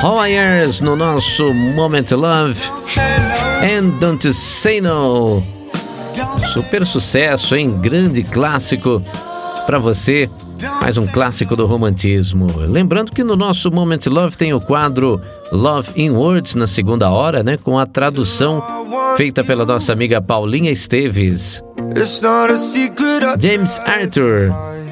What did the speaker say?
Hawaiians no nosso Moment Love. And Don't Say No. Super sucesso, hein? Grande clássico pra você. Mais um clássico do romantismo. Lembrando que no nosso Moment Love tem o quadro Love in Words na segunda hora, né? Com a tradução feita pela nossa amiga Paulinha Esteves. James Arthur